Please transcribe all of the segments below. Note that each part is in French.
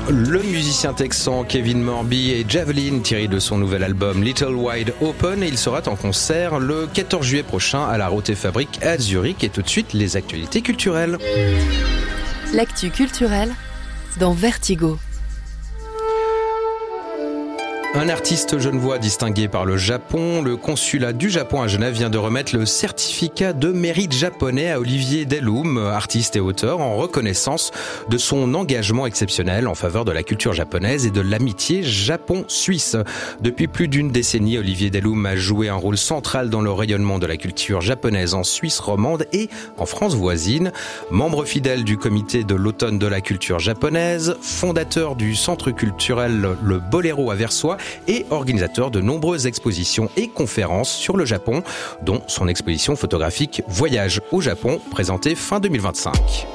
Le musicien texan Kevin Morby et Javelin, tiré de son nouvel album Little Wide Open, et il sera en concert le 14 juillet prochain à la Rote Fabrik à Zurich. Et tout de suite, les actualités culturelles. L'actu culturelle dans Vertigo. Un artiste genevois distingué par le Japon, le consulat du Japon à Genève vient de remettre le certificat de mérite japonais à Olivier Delhomme, artiste et auteur, en reconnaissance de son engagement exceptionnel en faveur de la culture japonaise et de l'amitié Japon-Suisse. Depuis plus d'une décennie, Olivier Delhomme a joué un rôle central dans le rayonnement de la culture japonaise en Suisse romande et en France voisine. Membre fidèle du comité de l'automne de la culture japonaise, fondateur du centre culturel Le Boléro à Versoix, et organisateur de nombreuses expositions et conférences sur le Japon, dont son exposition photographique Voyage au Japon, présentée fin 2025.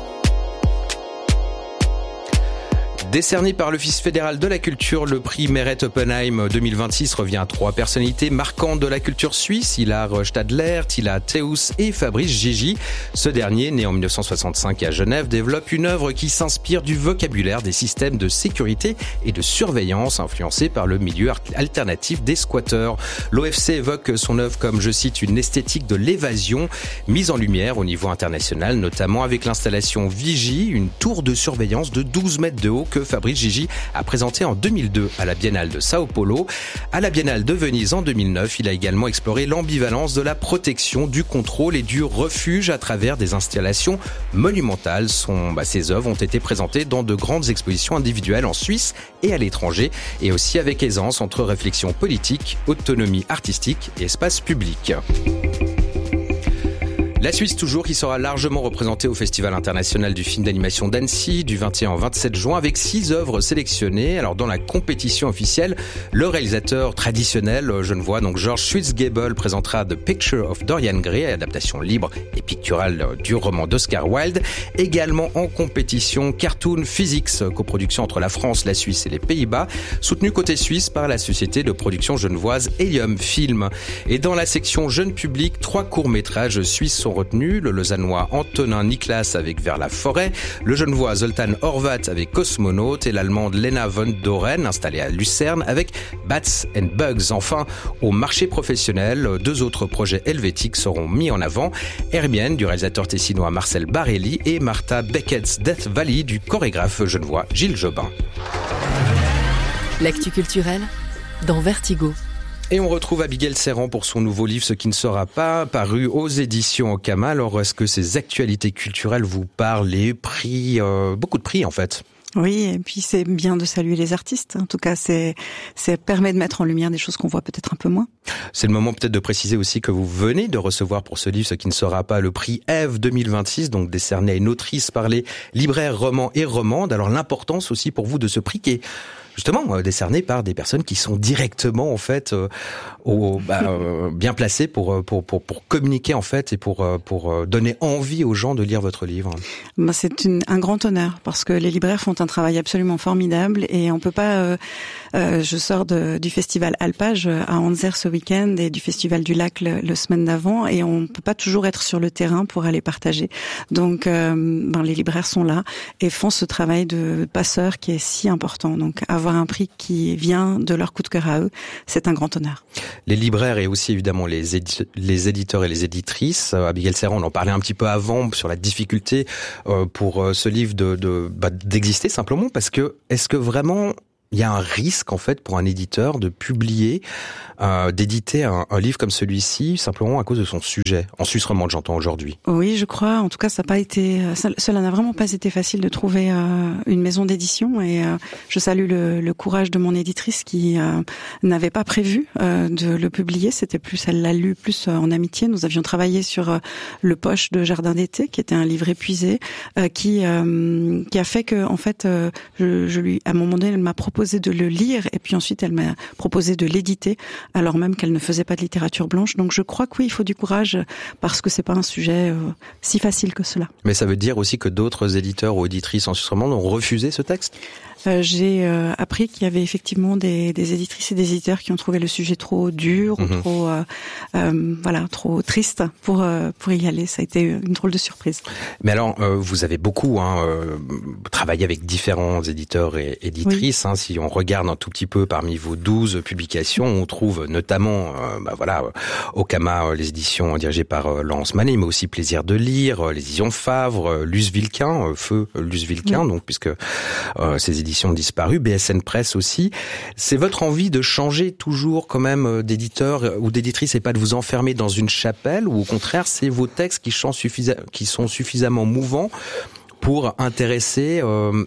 Décerné par l'Office fédéral de la culture, le prix Meret Oppenheim 2026 revient à 3 personnalités marquantes de la culture suisse, Hilar Stadler, Tila Teus et Fabrice Gigi. Ce dernier, né en 1965 à Genève, développe une œuvre qui s'inspire du vocabulaire des systèmes de sécurité et de surveillance influencés par le milieu alternatif des squatteurs. L'OFC évoque son œuvre comme, je cite, une esthétique de l'évasion mise en lumière au niveau international, notamment avec l'installation Vigie, une tour de surveillance de 12 mètres de haut que Fabrice Gigi a présenté en 2002 à la Biennale de Sao Paulo. À la Biennale de Venise en 2009, il a également exploré l'ambivalence de la protection, du contrôle et du refuge à travers des installations monumentales. Ses œuvres ont été présentées dans de grandes expositions individuelles en Suisse et à l'étranger, et aussi avec aisance entre réflexion politique, autonomie artistique et espace public. La Suisse toujours, qui sera largement représentée au Festival international du film d'animation d'Annecy du 21 au 27 juin avec 6 œuvres sélectionnées. Alors dans la compétition officielle, le réalisateur traditionnel genevois, donc George Schwitzgebel, présentera The Picture of Dorian Gray, adaptation libre et picturale du roman d'Oscar Wilde. Également en compétition, Cartoon Physics, coproduction entre la France, la Suisse et les Pays-Bas, soutenue côté suisse par la société de production genevoise Helium Film. Et dans la section jeune public, 3 courts-métrages suisses sont retenus, le lausannois Antonin Niklas avec Vers la forêt, le genevois Zoltan Horvat avec Cosmonaute et l'allemande Lena von Doren, installée à Lucerne, avec Bats and Bugs. Enfin, au marché professionnel, 2 autres projets helvétiques seront mis en avant, Hermione du réalisateur tessinois Marcel Barelli et Martha Beckett's Death Valley du chorégraphe genevois Gilles Jobin. L'actu culturelle dans Vertigo. Et on retrouve Abigail Serran pour son nouveau livre « Ce qui ne sera pas », paru aux éditions Okama. Alors, est-ce que ces actualités culturelles vous parlent? Les prix, beaucoup de prix en fait. Oui, et puis c'est bien de saluer les artistes. En tout cas, c'est permet de mettre en lumière des choses qu'on voit peut-être un peu moins. C'est le moment peut-être de préciser aussi que vous venez de recevoir pour ce livre, Ce qui ne sera pas, le prix Ève 2026, donc décerné à une autrice par les libraires romans et romandes. Alors l'importance aussi pour vous de ce prix qui est justement décerné par des personnes qui sont directement en fait bien placées pour communiquer en fait et pour donner envie aux gens de lire votre livre. C'est un grand honneur parce que les libraires font un travail absolument formidable et on peut pas. Je sors du festival Alpage à Anzer ce week-end et du festival du Lac le semaine d'avant et on peut pas toujours être sur le terrain pour aller partager. Donc les libraires sont là et font ce travail de passeur qui est si important. Donc avoir un prix qui vient de leur coup de cœur à eux, c'est un grand honneur. Les libraires et aussi évidemment les éditeurs et les éditrices. Abigail Serran, on en parlait un petit peu avant sur la difficulté pour ce livre d'exister simplement parce que est-ce que vraiment il y a un risque en fait pour un éditeur de publier, d'éditer un livre comme celui-ci simplement à cause de son sujet, en Suisse romande j'entends aujourd'hui. Oui, je crois. En tout cas, cela n'a vraiment pas été facile de trouver une maison d'édition et je salue le courage de mon éditrice qui n'avait pas prévu de le publier. Elle l'a lu plus en amitié. Nous avions travaillé sur Le Poche de Jardin d'été, qui était un livre épuisé, qui a fait que en fait, je lui à un moment donné, elle m'a proposé de le lire et puis ensuite elle m'a proposé de l'éditer alors même qu'elle ne faisait pas de littérature blanche. Donc je crois que oui, il faut du courage parce que c'est pas un sujet si facile que cela. Mais ça veut dire aussi que d'autres éditeurs ou éditrices en Suisse romande ont refusé ce texte ? j'ai appris qu'il y avait effectivement des éditrices et des éditeurs qui ont trouvé le sujet trop dur ou trop triste pour y aller. Ça a été une drôle de surprise. Mais alors, vous avez beaucoup travaillé avec différents éditeurs et éditrices. Oui. Si on regarde un tout petit peu parmi vos 12 publications, on trouve notamment Okama, les éditions dirigées par Laurence Manet, mais aussi Plaisir de lire, les éditions Favre, Luce Vilquin, Feu Luce Vilquin, donc puisque ces éditions ont disparu, BSN Press aussi. C'est votre envie de changer toujours quand même d'éditeur ou d'éditrice et pas de vous enfermer dans une chapelle, ou au contraire, c'est vos textes qui sont suffisamment mouvants pour intéresser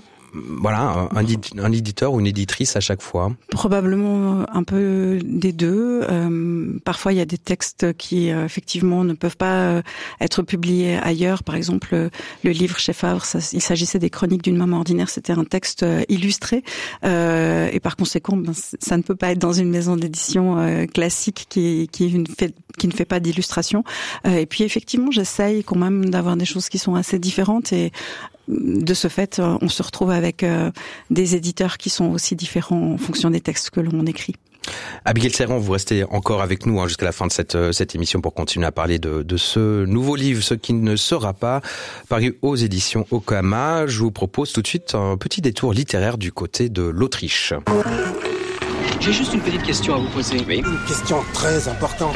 un éditeur ou une éditrice à chaque fois? Probablement un peu des deux. Parfois, il y a des textes qui, effectivement, ne peuvent pas être publiés ailleurs. Par exemple, le livre chez Favre, il s'agissait des Chroniques d'une maman ordinaire. C'était un texte illustré. Et par conséquent, ça ne peut pas être dans une maison d'édition classique qui ne fait pas d'illustration. Et puis, effectivement, j'essaye quand même d'avoir des choses qui sont assez différentes, et de ce fait, on se retrouve avec des éditeurs qui sont aussi différents en fonction des textes que l'on écrit. Abigail Serran, vous restez encore avec nous jusqu'à la fin de cette émission pour continuer à parler de ce nouveau livre, Ce qui ne sera pas, paru aux éditions Okama. Je vous propose tout de suite un petit détour littéraire du côté de l'Autriche. J'ai juste une petite question à vous poser. Oui. Une question très importante.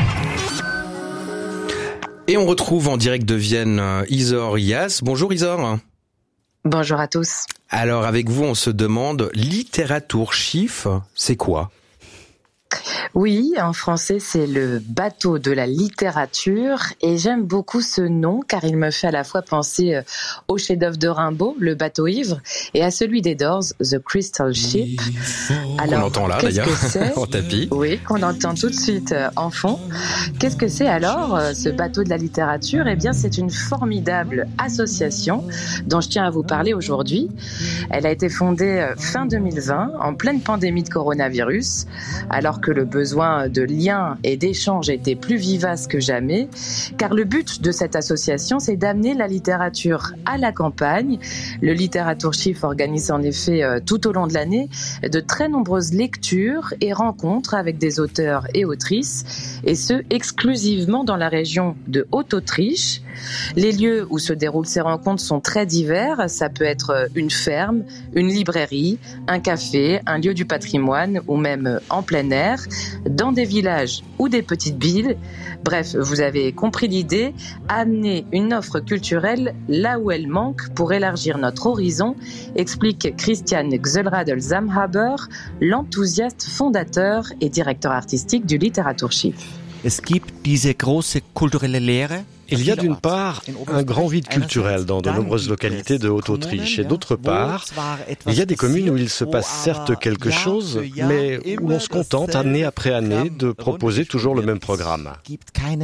Et on retrouve en direct de Vienne Isor Yas. Bonjour Isor. Bonjour à tous. Alors avec vous, on se demande, Literatursschiff, c'est quoi ? Oui, en français, c'est le bateau de la littérature, et j'aime beaucoup ce nom car il me fait à la fois penser au chef-d'œuvre de Rimbaud, Le bateau ivre, et à celui des Doors, The Crystal Ship. Alors, on entend là d'ailleurs, en tapis. Oui, qu'on entend tout de suite en fond. Qu'est-ce que c'est alors, ce bateau de la littérature ? Eh bien, c'est une formidable association dont je tiens à vous parler aujourd'hui. Elle a été fondée fin 2020, en pleine pandémie de coronavirus, alors que le besoin de liens et d'échanges était plus vivace que jamais, car le but de cette association, c'est d'amener la littérature à la campagne. Le Literatursschiff organise en effet tout au long de l'année de très nombreuses lectures et rencontres avec des auteurs et autrices, et ce, exclusivement dans la région de Haute-Autriche. Les lieux où se déroulent ces rencontres sont très divers. Ça peut être une ferme, une librairie, un café, un lieu du patrimoine ou même en plein air, dans des villages ou des petites villes. Bref, vous avez compris l'idée, amener une offre culturelle là où elle manque pour élargir notre horizon, explique Christian Xelradl-Zamhaber, l'enthousiaste fondateur et directeur artistique du Literatursschiff. Es gibt diese große kulturelle Lehre. Il y a d'une part un grand vide culturel dans de nombreuses localités de Haute-Autriche, et d'autre part, il y a des communes où il se passe certes quelque chose, mais où on se contente année après année de proposer toujours le même programme. Il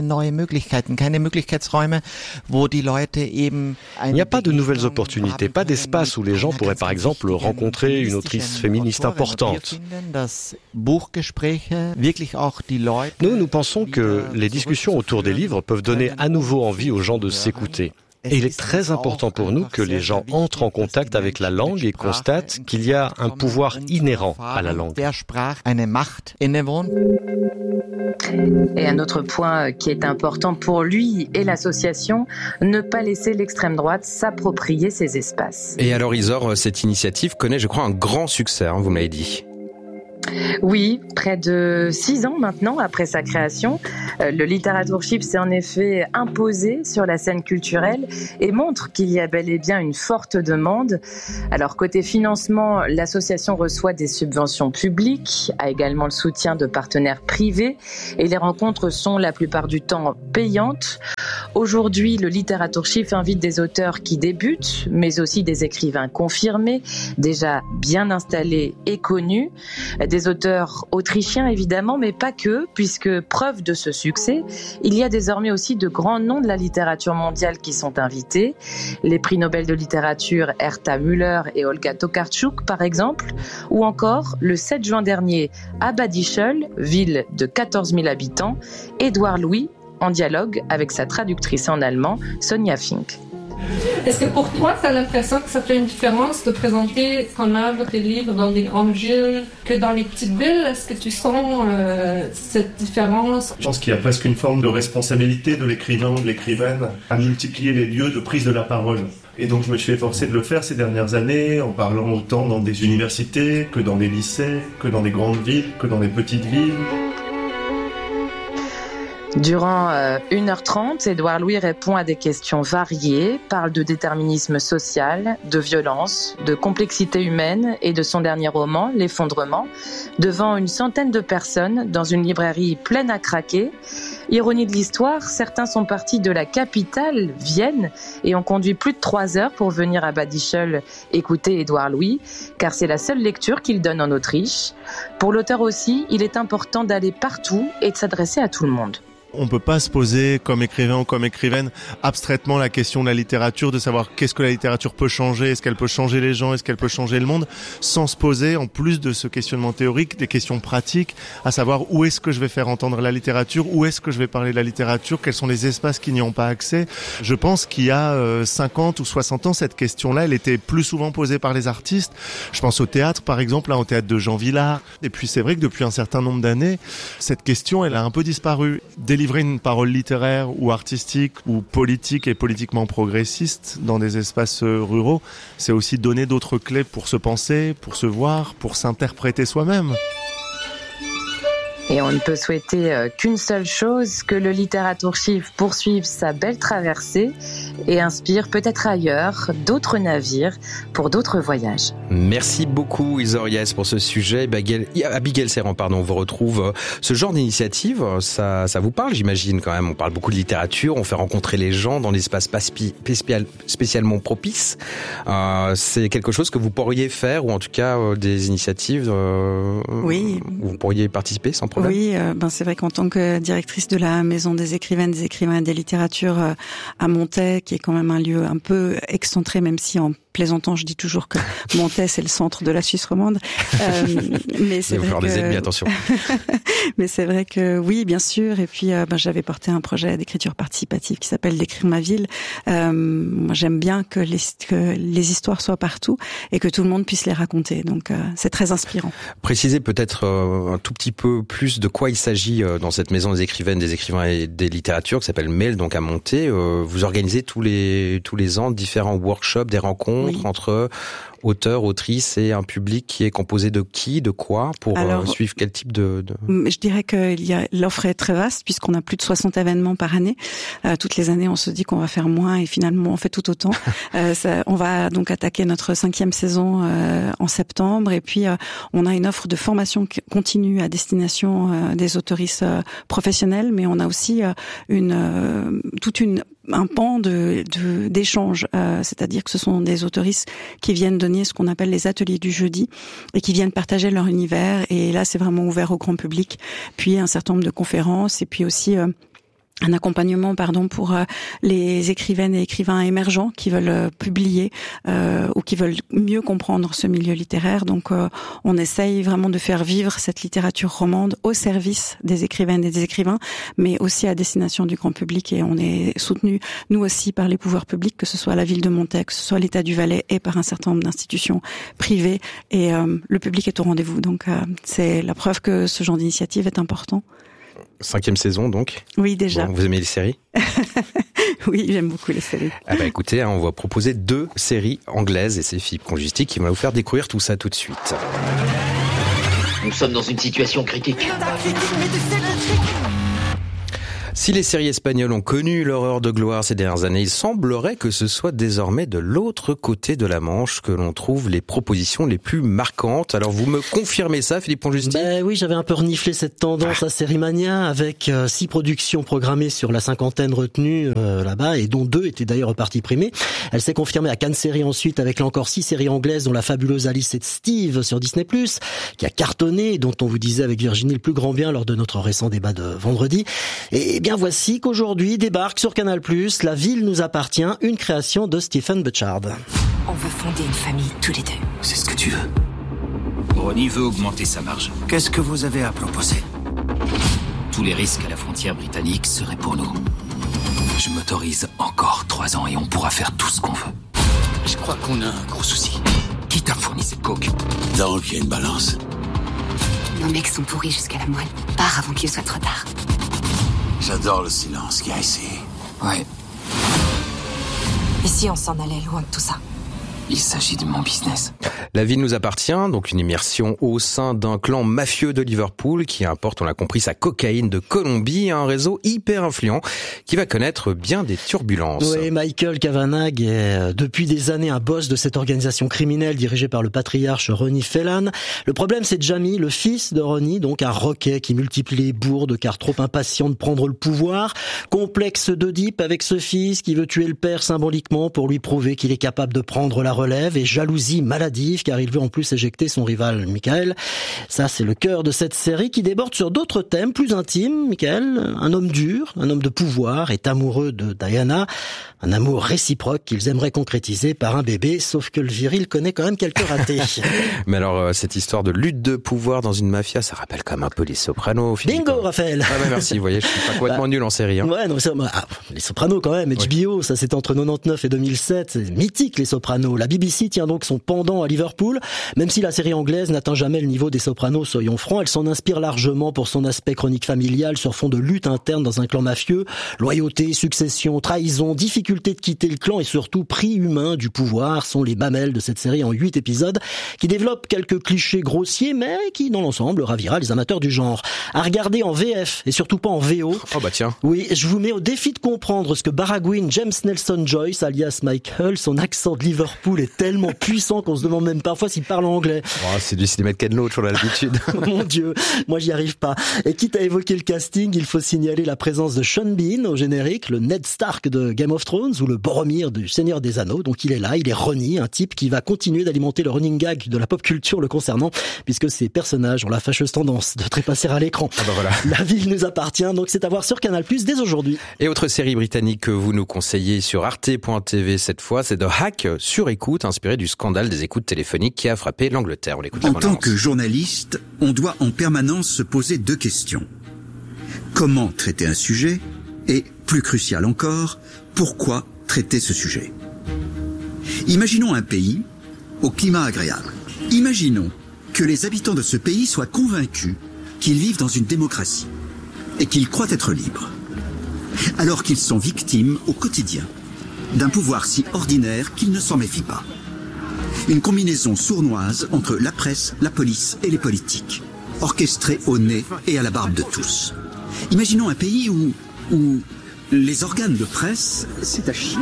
n'y a pas de nouvelles opportunités, pas d'espace où les gens pourraient par exemple rencontrer une autrice féministe importante. Nous pensons que les discussions autour des livres peuvent donner à nouveau envie aux gens de s'écouter. Et il est très important pour nous que les gens entrent en contact avec la langue et constatent qu'il y a un pouvoir inhérent à la langue. Et un autre point qui est important pour lui et l'association, ne pas laisser l'extrême droite s'approprier ces espaces. Et alors Isor, cette initiative connaît, je crois, un grand succès, vous m'avez dit. Oui, près de 6 ans maintenant après sa création, le Literatursschiff s'est en effet imposé sur la scène culturelle et montre qu'il y a bel et bien une forte demande. Alors côté financement, l'association reçoit des subventions publiques, a également le soutien de partenaires privés, et les rencontres sont la plupart du temps payantes. Aujourd'hui, le Literatursschiff invite des auteurs qui débutent, mais aussi des écrivains confirmés, déjà bien installés et connus. Des auteurs autrichiens évidemment, mais pas que, puisque preuve de ce succès, il y a désormais aussi de grands noms de la littérature mondiale qui sont invités. Les prix Nobel de littérature Herta Müller et Olga Tokarczuk par exemple, ou encore le 7 juin dernier à Bad Ischl, ville de 14 000 habitants, Édouard Louis en dialogue avec sa traductrice en allemand, Sonja Fink. Est-ce que pour toi, tu as l'impression que ça fait une différence de présenter ton œuvre, tes livres dans des grandes villes que dans les petites villes? Est-ce que tu sens cette différence? Je pense qu'il y a presque une forme de responsabilité de l'écrivain ou de l'écrivaine à multiplier les lieux de prise de la parole. Et donc je me suis efforcé de le faire ces dernières années en parlant autant dans des universités que dans des lycées, que dans des grandes villes, que dans des petites villes. Durant 1h30, Édouard Louis répond à des questions variées, parle de déterminisme social, de violence, de complexité humaine et de son dernier roman, L'Effondrement, devant une centaine de personnes dans une librairie pleine à craquer. Ironie de l'histoire, certains sont partis de la capitale, Vienne, et ont conduit plus de 3 heures pour venir à Bad Ischl écouter Édouard Louis, car c'est la seule lecture qu'il donne en Autriche. Pour l'auteur aussi, il est important d'aller partout et de s'adresser à tout le monde. On ne peut pas se poser comme écrivain ou comme écrivaine abstraitement la question de la littérature, de savoir qu'est-ce que la littérature peut changer, est-ce qu'elle peut changer les gens, est-ce qu'elle peut changer le monde, sans se poser, en plus de ce questionnement théorique, des questions pratiques, à savoir où est-ce que je vais faire entendre la littérature, où est-ce que je vais parler de la littérature, quels sont les espaces qui n'y ont pas accès. Je pense qu'il y a 50 ou 60 ans, cette question-là, elle était plus souvent posée par les artistes. Je pense au théâtre, par exemple, au théâtre de Jean Vilar. Et puis c'est vrai que depuis un certain nombre d'années, cette question, elle a un peu disparu. Délivrer une parole littéraire ou artistique ou politique et politiquement progressiste dans des espaces ruraux, c'est aussi donner d'autres clés pour se penser, pour se voir, pour s'interpréter soi-même. Et on ne peut souhaiter qu'une seule chose, que le Literatursschiff poursuive sa belle traversée et inspire peut-être ailleurs d'autres navires pour d'autres voyages. Merci beaucoup Isorias pour ce sujet. Abigail Serran, on vous retrouve. Ce genre d'initiative, ça vous parle, j'imagine quand même. On parle beaucoup de littérature, on fait rencontrer les gens dans des espaces pas spécialement propices. C'est quelque chose que vous pourriez faire, ou en tout cas des initiatives oui. Où vous pourriez participer sans problème. Oui, c'est vrai qu'en tant que directrice de la Maison des écrivains et des littératures à Montaix, qui est quand même un lieu un peu excentré, même si en plaisantant, je dis toujours que Montaix, c'est le centre de la Suisse romande. Mais c'est vrai des ennemis, attention. Mais c'est vrai que oui, bien sûr. Et puis, j'avais porté un projet d'écriture participative qui s'appelle Décrire ma ville. Moi, j'aime bien que les histoires soient partout et que tout le monde puisse les raconter. Donc, c'est très inspirant. Précisez peut-être un tout petit peu plus de quoi il s'agit dans cette Maison des écrivains et des littératures qui s'appelle MEL, donc à Montaix. Vous organisez tous les ans différents workshops, des rencontres entre auteurs, autrices et un public qui est composé de qui, de quoi, pour suivre quel type de... Je dirais que l'offre est très vaste puisqu'on a plus de 60 événements par année. Toutes les années, on se dit qu'on va faire moins et finalement, on fait tout autant. On va donc attaquer notre 5e saison en septembre et puis on a une offre de formation continue à destination des autoristes professionnels, mais on a aussi un pan d'échange, c'est-à-dire que ce sont des autoristes qui viennent donner ce qu'on appelle les ateliers du jeudi et qui viennent partager leur univers, et là c'est vraiment ouvert au grand public, puis un certain nombre de conférences et puis aussi un accompagnement pour les écrivaines et écrivains émergents qui veulent publier ou qui veulent mieux comprendre ce milieu littéraire. Donc on essaye vraiment de faire vivre cette littérature romande au service des écrivaines et des écrivains, mais aussi à destination du grand public, et on est soutenu nous aussi par les pouvoirs publics, que ce soit la ville de Montaix, que ce soit l'État du Valais, et par un certain nombre d'institutions privées, et le public est au rendez-vous. Donc c'est la preuve que ce genre d'initiative est important. 5e saison donc. Oui, déjà. Bon, vous aimez les séries? Oui, j'aime beaucoup les séries. Écoutez, on va proposer 2 séries anglaises et c'est Philippe Congisti qui va vous faire découvrir tout ça tout de suite. Nous sommes dans une situation critique. Si les séries espagnoles ont connu leur heure de gloire ces dernières années, il semblerait que ce soit désormais de l'autre côté de la Manche que l'on trouve les propositions les plus marquantes. Alors vous me confirmez ça, Philippe Congisti? Oui, j'avais un peu reniflé cette tendance à Sérimania, avec 6 productions programmées sur la 50aine retenues là-bas, et dont 2 étaient d'ailleurs parties primées. Elle s'est confirmée à Cannes Série ensuite, avec là encore 6 séries anglaises, dont la fabuleuse Alice et Steve sur Disney+, qui a cartonné, et dont on vous disait avec Virginie le plus grand bien lors de notre récent débat de vendredi. Et bien voici qu'aujourd'hui débarque sur Canal+, La ville nous appartient, une création de Stephen Butchard. On veut fonder une famille tous les 2. C'est ce que tu veux. Ronnie veut augmenter sa marge. Qu'est-ce que vous avez à proposer? Tous les risques à la frontière britannique seraient pour nous. Je m'autorise encore 3 ans et on pourra faire tout ce qu'on veut. Je crois qu'on a un gros souci. Qui t'a fourni cette coke? Donc, il y a une balance. Nos mecs sont pourris jusqu'à la moelle. Pars avant qu'il soit trop tard. J'adore le silence qu'il y a ici. Ouais, Et si on s'en allait loin de tout ça? il s'agit de mon business. La ville nous appartient, donc une immersion au sein d'un clan mafieux de Liverpool qui importe, on l'a compris, sa cocaïne de Colombie, un réseau hyper influent qui va connaître bien des turbulences. Oui, Michael Kavanagh est depuis des années un boss de cette organisation criminelle dirigée par le patriarche Ronnie Phelan. Le problème, c'est Jamie, le fils de Ronnie, donc un roquet qui multiplie les bourdes car trop impatient de prendre le pouvoir. Complexe d'Oedipe avec ce fils qui veut tuer le père symboliquement pour lui prouver qu'il est capable de prendre la relève, et jalousie maladive car il veut en plus éjecter son rival Michael. Ça, c'est le cœur de cette série qui déborde sur d'autres thèmes plus intimes. Michael, un homme dur, un homme de pouvoir, est amoureux de Diana, un amour réciproque qu'ils aimeraient concrétiser par un bébé, sauf que le viril connaît quand même quelques ratés. Mais alors, cette histoire de lutte de pouvoir dans une mafia, ça rappelle quand même un peu les Sopranos. Philippe. Bingo, Raphaël. Ah bah merci, vous voyez, je suis pas complètement nul en série. Hein. Ouais, non, les Sopranos quand même, HBO, ça c'est entre 99 et 2007, c'est mythique les Sopranos. La BBC tient donc son pendant à Liverpool, même si la série anglaise n'atteint jamais le niveau des Sopranos, soyons francs, elle s'en inspire largement pour son aspect chronique familial sur fond de lutte interne dans un clan mafieux, loyauté, succession, trahison, difficulté de quitter le clan et surtout prix humain du pouvoir sont les mamelles de cette série en 8 épisodes qui développent quelques clichés grossiers mais qui dans l'ensemble ravira les amateurs du genre. À regarder en VF et surtout pas en VO. Oh bah tiens. Oui, je vous mets au défi de comprendre ce que Baragwin James Nelson Joyce alias Michael, son accent de Liverpool est tellement puissant qu'on se demande même parfois s'il parle anglais. Oh, c'est du cinéma de Ken Loach, on a l'habitude. Mon Dieu, moi j'y arrive pas. Et quitte à évoquer le casting, il faut signaler la présence de Sean Bean au générique, le Ned Stark de Game of Thrones ou le Boromir du Seigneur des Anneaux. Donc il est là, il est Ronnie, un type qui va continuer d'alimenter le running gag de la pop culture le concernant, puisque ces personnages ont la fâcheuse tendance de trépasser à l'écran. Ah bah voilà. La ville nous appartient, donc c'est à voir sur Canal+ dès aujourd'hui. Et autre série britannique que vous nous conseillez sur arte.tv cette fois, c'est The Hack sur écoute, inspiré du scandale des écoutes téléphoniques qui a frappé l'Angleterre. On l'écoute. En tant que journaliste, on doit en permanence se poser 2 questions. Comment traiter un sujet? Et, plus crucial encore, pourquoi traiter ce sujet? Imaginons un pays au climat agréable. Imaginons que les habitants de ce pays soient convaincus qu'ils vivent dans une démocratie et qu'ils croient être libres, alors qu'ils sont victimes au quotidien d'un pouvoir si ordinaire qu'ils ne s'en méfient pas. Une combinaison sournoise entre la presse, la police et les politiques, orchestrée au nez et à la barbe de tous. Imaginons un pays où les organes de presse, c'est à chier.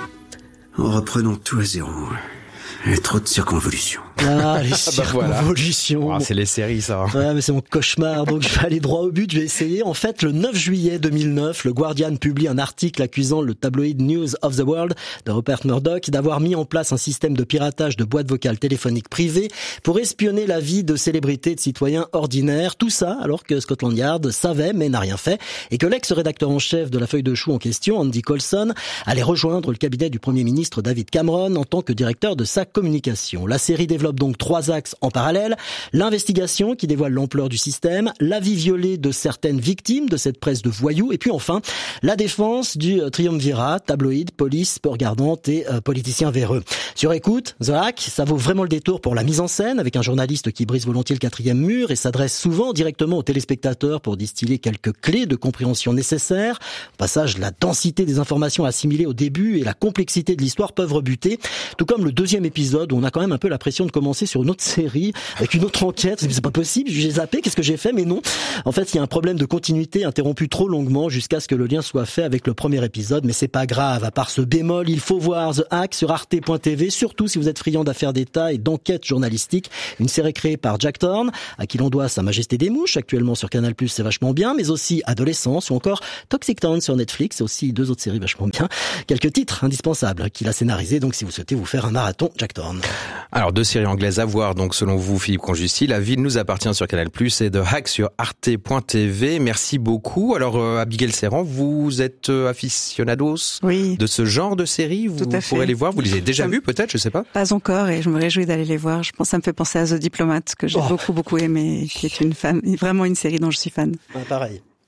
En reprenant tout à zéro. Il y a trop de circonvolutions. Ah, les circonvolutions. Voilà. Oh, c'est les séries, ça. Ouais, mais c'est mon cauchemar, donc je vais aller droit au but, je vais essayer. En fait, le 9 juillet 2009, le Guardian publie un article accusant le tabloïd News of the World de Rupert Murdoch d'avoir mis en place un système de piratage de boîtes vocales téléphoniques privées pour espionner la vie de célébrités et de citoyens ordinaires. Tout ça alors que Scotland Yard savait mais n'a rien fait et que l'ex-rédacteur en chef de la feuille de chou en question, Andy Coulson, allait rejoindre le cabinet du Premier ministre David Cameron en tant que directeur de sa communication. La série développe donc 3 axes en parallèle. L'investigation qui dévoile l'ampleur du système, la vie violée de certaines victimes de cette presse de voyous et puis enfin la défense du triumvirat, tabloïd, police, peu regardante et politiciens véreux. Sur écoute, The Hack, ça vaut vraiment le détour pour la mise en scène avec un journaliste qui brise volontiers le 4e mur et s'adresse souvent directement aux téléspectateurs pour distiller quelques clés de compréhension nécessaires. Au passage, la densité des informations assimilées au début et la complexité de l'histoire peuvent rebuter, tout comme le 2e épisode où on a quand même un peu la pression de commencer sur une autre série avec une autre enquête. C'est pas possible, j'ai zappé, qu'est-ce que j'ai fait? Mais non. En fait, il y a un problème de continuité interrompu trop longuement jusqu'à ce que le lien soit fait avec le premier épisode, mais c'est pas grave. À part ce bémol, il faut voir The Hack sur arte.tv, surtout si vous êtes friand d'affaires d'État et d'enquêtes journalistiques. Une série créée par Jack Thorne, à qui l'on doit Sa Majesté des Mouches, actuellement sur Canal+, c'est vachement bien, mais aussi Adolescence ou encore Toxic Town sur Netflix, c'est aussi 2 autres séries vachement bien. Quelques titres indispensables qu'il a scénarisés, donc si vous souhaitez vous faire un marathon, Jack Thorne. Alors, 2 séries anglaises à voir, donc selon vous, Philippe Conjusty. La ville nous appartient sur Canal+, et The Hack sur arte.tv. Merci beaucoup. Alors, Abigail Serran, vous êtes aficionados de ce genre de séries. Vous pourrez les voir. Vous les avez déjà vus, peut-être, je sais pas. Pas encore, et je me réjouis d'aller les voir. Je pense que ça me fait penser à The Diplomat, que j'ai beaucoup aimé, qui est vraiment une série dont je suis fan. Pareil.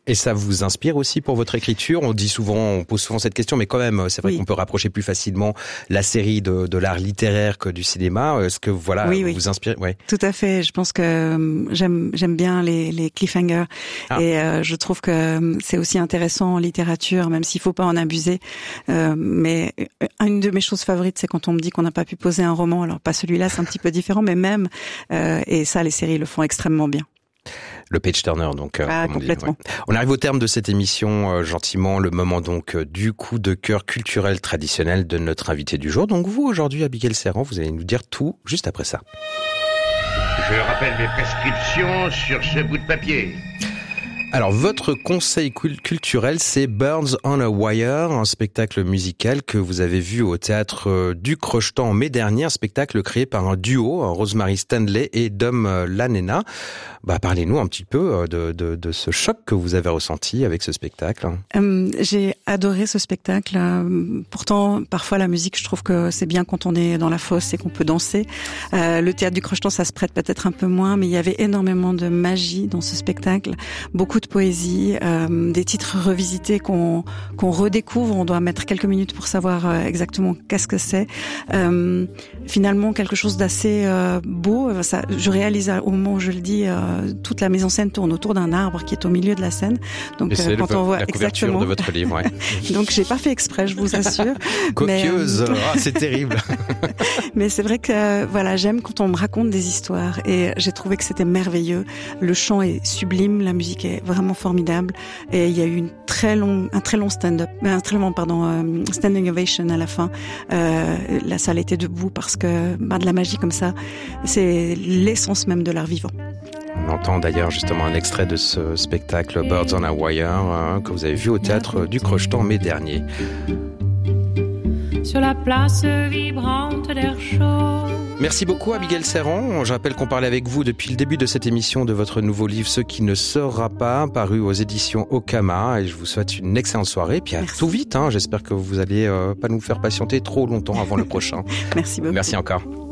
Et ça vous inspire aussi pour votre écriture? On pose souvent cette question, mais quand même, c'est vrai qu'on peut rapprocher plus facilement la série de l'art littéraire que du cinéma. Est-ce que vous inspire? Tout à fait. Je pense que j'aime bien les cliffhangers et je trouve que c'est aussi intéressant en littérature, même s'il faut pas en abuser. Mais une de mes choses favorites, c'est quand on me dit qu'on n'a pas pu poser un roman. Alors pas celui-là, c'est un petit peu différent, mais même et ça, les séries le font extrêmement bien. Le page turner, donc. Comme complètement. On dit, On arrive au terme de cette émission, gentiment, le moment donc du coup de cœur culturel traditionnel de notre invité du jour. Donc vous, aujourd'hui, Abigail Serran, vous allez nous dire tout juste après ça. Je rappelle mes prescriptions sur ce bout de papier. Alors, votre conseil culturel, c'est Birds on a Wire, un spectacle musical que vous avez vu au théâtre du Crochetan en mai dernier, un spectacle créé par un duo, Rosemary Stanley et Dom Lanena. Parlez-nous un petit peu de ce choc que vous avez ressenti avec ce spectacle. J'ai adoré ce spectacle. Pourtant, parfois la musique, je trouve que c'est bien quand on est dans la fosse et qu'on peut danser. Le théâtre du Crochetan, ça se prête peut-être un peu moins, mais il y avait énormément de magie dans ce spectacle. Beaucoup de poésie, des titres revisités qu'on redécouvre. On doit mettre quelques minutes pour savoir exactement qu'est-ce que c'est. Finalement, quelque chose d'assez beau. Je réalise au moment où je le dis, toute la mise en scène tourne autour d'un arbre qui est au milieu de la scène. Donc, quand on voit la couverture de votre livre, ouais. Donc, j'ai pas fait exprès, je vous assure. Copieuse, c'est terrible. Mais c'est vrai que j'aime quand on me raconte des histoires et j'ai trouvé que c'était merveilleux. Le chant est sublime, la musique est vraiment formidable et il y a eu un très long standing ovation à la fin. La salle était debout parce que de la magie comme ça, c'est l'essence même de l'art vivant. On entend d'ailleurs justement un extrait de ce spectacle Birds on a Wire que vous avez vu au théâtre du Crochetan en mai dernier. Sur la place vibrante d'air chaud. Merci beaucoup Abigail Serran. Je rappelle qu'on parlait avec vous depuis le début de cette émission de votre nouveau livre Ce qui ne sera pas, paru aux éditions Okama, et je vous souhaite une excellente soirée. Puis à tout vite, j'espère que vous allez pas nous faire patienter trop longtemps avant le prochain. Merci beaucoup. Merci encore.